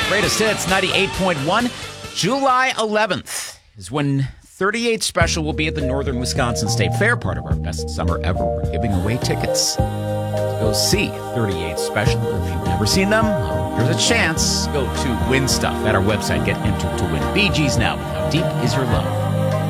Greatest Hits 98.1. July 11th is when 38 Special will be at the Northern Wisconsin State Fair, part of our best summer ever. We're giving away tickets to go see 38 Special. If you've never seen them, well, here's a chance. Go to Win Stuff at our website. Get entered to win BGs now. How deep is your love?